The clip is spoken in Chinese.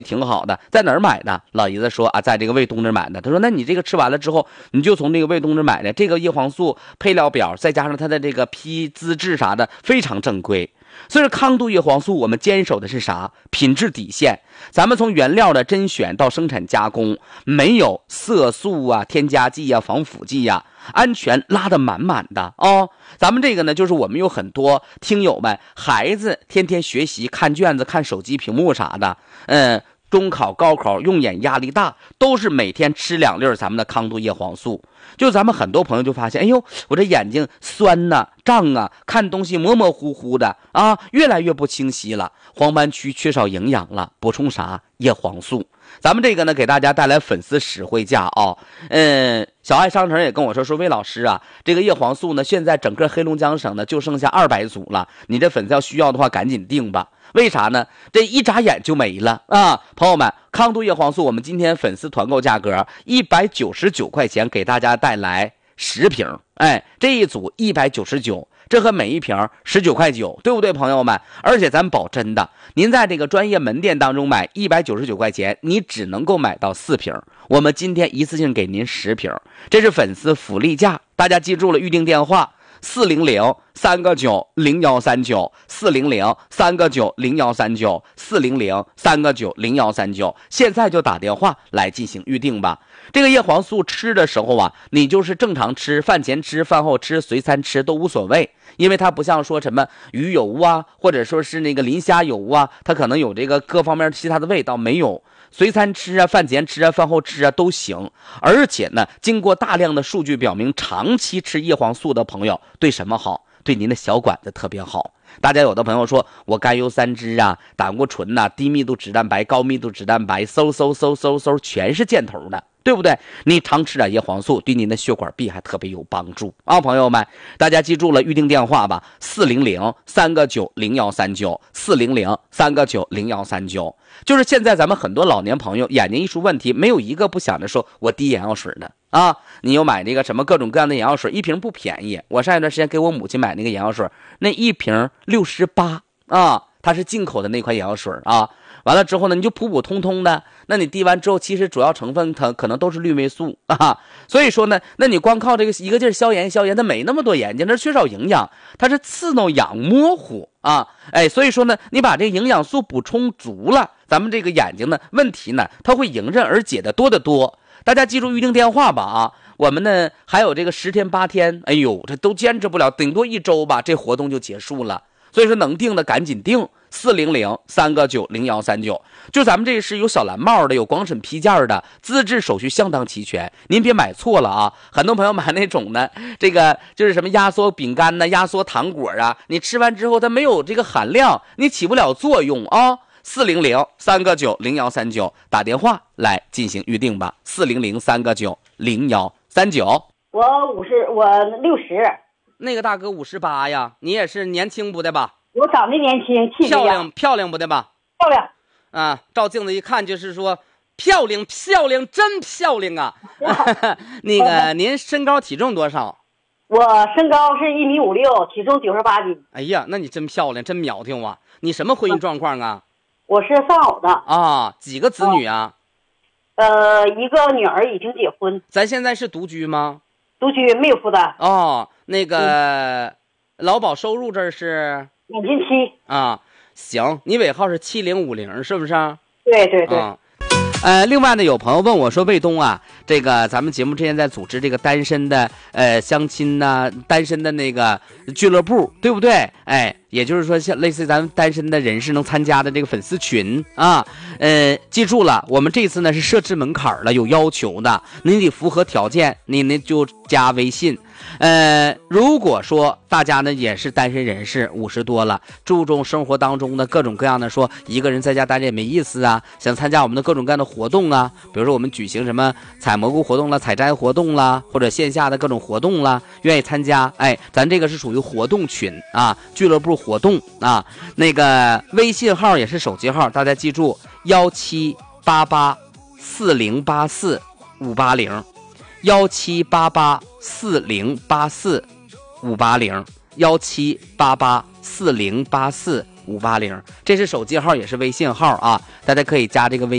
挺好的，在哪儿买的？老爷子说啊，在这个卫东这买的。他说，那你这个吃完了之后，你就从这个卫东这买的。这个叶黄素配料表再加上它的这个批资质啥的，非常正规。所以说康度叶黄素我们坚守的是啥？品质底线。咱们从原料的甄选到生产加工，没有色素啊、添加剂啊、防腐剂啊，安全拉得满满的哦。咱们这个呢，就是我们有很多听友们，孩子天天学习看卷子、看手机屏幕啥的，中考高考用眼压力大，都是每天吃2粒咱们的康度叶黄素。就咱们很多朋友就发现，哎呦，我这眼睛酸呐、胀啊，看东西模模糊糊的啊，越来越不清晰了，黄斑区缺少营养了，补充啥？叶黄素。咱们这个呢，给大家带来粉丝实惠价啊。小爱商城也跟我说魏老师啊，这个叶黄素呢，现在整个黑龙江省呢就剩下200组了，你这粉丝要需要的话，赶紧订吧。为啥呢？这一眨眼就没了啊！朋友们，康度叶黄素我们今天粉丝团购价格199块钱，给大家带来10瓶，这一组199，这和每一瓶19.9块，对不对，朋友们？而且咱保真的，您在这个专业门店当中买199块钱，你只能够买到4瓶，我们今天一次性给您10瓶，这是粉丝福利价，大家记住了，预定电话400-3个9-0139，400-3个9-0139，400-3个9-0139，现在就打电话来进行预定吧。这个叶黄素吃的时候啊，你就是正常吃，饭前吃、饭后吃、随餐吃都无所谓，因为它不像说什么鱼油啊，或者说是那个磷虾油啊，它可能有这个各方面其他的味道，没有。随餐吃啊，饭前吃啊，饭后吃啊都行。而且呢，经过大量的数据表明，长期吃叶黄素的朋友对什么好？对您的小管子特别好。大家有的朋友说我甘油三酯啊，胆固醇呐、低密度脂蛋白、高密度脂蛋白，嗖全是箭头的，对不对？你常吃点叶黄素，对您的血管壁还特别有帮助啊，朋友们，大家记住了，预定电话吧，400-3个9-0139，400-3个9-0139。就是现在咱们很多老年朋友眼睛一出问题，没有一个不想着说我滴眼药水的啊。你又买那个什么各种各样的眼药水，一瓶不便宜。我上一段时间给我母亲买那个眼药水，那一瓶68啊，它是进口的那款眼药水啊。完了之后呢，你就普普通通的，那你滴完之后，其实主要成分它可能都是氯霉素啊。所以说呢，那你光靠这个一个劲儿消炎，它没那么多眼睛，它缺少营养，它是刺挠痒模糊啊。所以说呢，你把这个营养素补充足了，咱们这个眼睛呢问题呢，它会迎刃而解的多得多。大家记住预定电话吧啊。我们呢还有这个10天8天，哎呦，这都坚持不了，顶多1周吧，这活动就结束了。所以说能定的赶紧定，400-3个9-0139。就咱们这是有小蓝帽的，有广审批件的，资质手续相当齐全，您别买错了啊。很多朋友买那种呢，这个就是什么压缩饼干呢、压缩糖果啊，你吃完之后它没有这个含量，你起不了作用啊。400-3个9-0139，打电话来进行预定吧。400-3个9-0139。 我60。 那个大哥58呀，你也是年轻不的吧？ 我长得年轻，气质漂亮不的吧？ 漂亮啊，照镜子一看就是说漂亮，真漂亮啊！那个您身高体重多少？ 我身高是1.56米，体重98斤。 哎呀，那你真漂亮，真苗条啊！你什么婚姻状况啊？ 我是丧偶的啊。几个子女啊？ 一个女儿已经结婚。 咱现在是独居吗？ 独居，没有负担。 哦，那个劳保收入这是 2进7 啊。行，你尾号是7050，是不是？ 对对对。 另外呢，有朋友问我说，卫东啊，这个咱们节目之前在组织这个单身的相亲呐、单身的那个俱乐部，对不对？也就是说像类似咱们单身的人士能参加的这个粉丝群啊。记住了，我们这次呢是设置门槛了，有要求的，你得符合条件，你呢就加微信。如果说大家呢也是单身人士，50多了，注重生活当中的各种各样的，说一个人在家待着也没意思啊，想参加我们的各种各样的活动啊，比如说我们举行什么采蘑菇活动啦、采摘活动啦，或者线下的各种活动啦，愿意参加，咱这个是属于活动群啊，俱乐部活动啊。那个微信号也是手机号，大家记住1788408580，17884084-580，17884084-580。 580，这是手机号也是微信号啊，大家可以加这个微